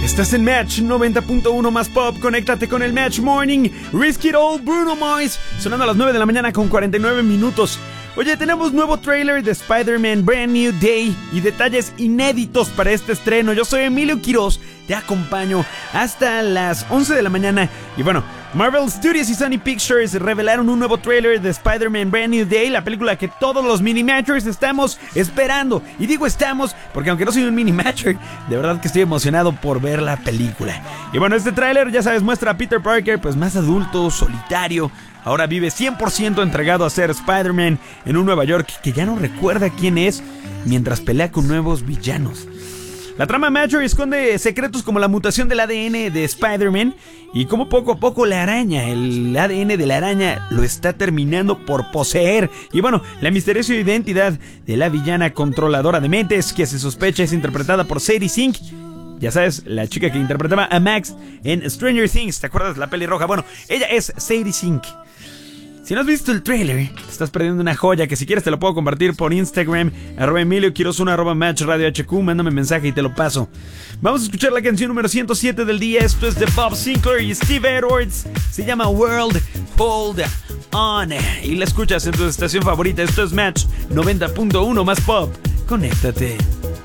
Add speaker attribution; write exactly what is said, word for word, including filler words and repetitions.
Speaker 1: Estás en Match noventa punto uno más pop. Conéctate con el Match Morning. Risk It All, Bruno Mars, sonando a las nueve de la mañana con cuarenta y nueve minutos. Oye, tenemos nuevo trailer de Spider-Man Brand New Day y detalles inéditos para este estreno. Yo soy Emilio Quiroz, te acompaño hasta las once de la mañana. Y bueno, Marvel Studios y Sony Pictures revelaron un nuevo trailer de Spider-Man Brand New Day, la película que todos los Minimatchers estamos esperando. Y digo estamos porque aunque no soy un Minimatcher, de verdad que estoy emocionado por ver la película. Y bueno, este trailer, ya sabes, muestra a Peter Parker pues más adulto, solitario. Ahora vive cien por ciento entregado a ser Spider-Man en un Nueva York que ya no recuerda quién es mientras pelea con nuevos villanos. La trama Major esconde secretos como la mutación del A D N de Spider-Man y cómo poco a poco la araña, el A D N de la araña, lo está terminando por poseer. Y bueno, la misteriosa identidad de la villana controladora de mentes que se sospecha es interpretada por Sadie Sink. Ya sabes, la chica que interpretaba a Max en Stranger Things, ¿te acuerdas? La pelirroja. Bueno, ella es Sadie Sink. Si no has visto el trailer, te estás perdiendo una joya que si quieres te lo puedo compartir por Instagram, arroba Emilio Quiroz uno, arroba Match Radio H Q, mándame mensaje y te lo paso. Vamos a escuchar la canción número ciento siete del día. Esto es de Bob Sinclair y Steve Edwards. Se llama World Hold On. Y la escuchas en tu estación favorita. Esto es Match noventa punto uno más pop. Conéctate.